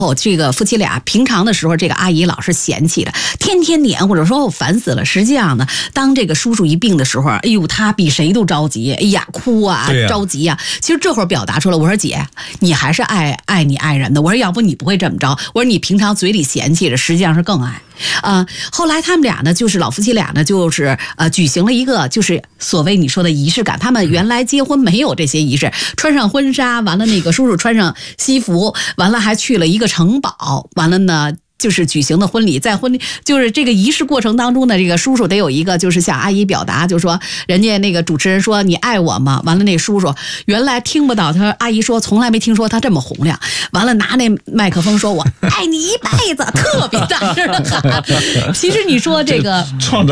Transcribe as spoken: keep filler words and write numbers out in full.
哦，这个夫妻俩平常的时候，这个阿姨老是嫌弃的，天天黏糊着，说我烦死了。实际上呢，当这个叔叔一病的时候，哎呦，他比谁都着急，哎呀，哭啊， 啊着急啊。其实这会儿表达出来，我说姐，你还是爱爱你爱人的。我说要不你不会这么着。我说你平常嘴里嫌弃着，实际上是更爱。呃，后来他们俩呢，就是老夫妻俩呢，就是呃举行了一个就是所谓你说的仪式感。他们原来结婚没有这些仪式，穿上婚纱，完了那个叔叔穿上西服，完了还去了一个城堡，完了呢。就是举行的婚礼，在婚礼就是这个仪式过程当中呢，这个叔叔得有一个就是向阿姨表达，就是说人家那个主持人说你爱我吗？完了那叔叔原来听不到，他说阿姨说从来没听说他这么洪亮，完了拿那麦克风说我爱你一辈子，特别大声的喊。其实你说这个创造